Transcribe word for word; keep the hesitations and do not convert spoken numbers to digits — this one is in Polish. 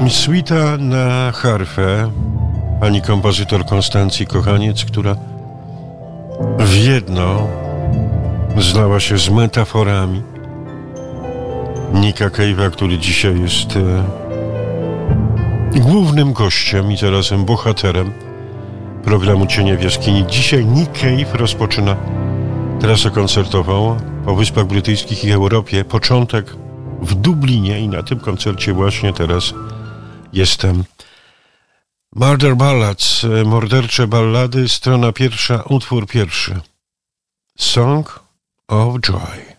Suita na harfę pani kompozytor Konstancji Kochaniec, która w jedno zlała się z metaforami Nicka Cave'a, który dzisiaj jest e, głównym gościem i zarazem bohaterem programu Cienie w jaskini. Dzisiaj Nick Cave rozpoczyna trasę koncertową po Wyspach Brytyjskich i Europie. Początek w Dublinie i na tym koncercie właśnie teraz jestem. Murder Ballads, mordercze ballady, strona pierwsza, utwór pierwszy. Song of Joy.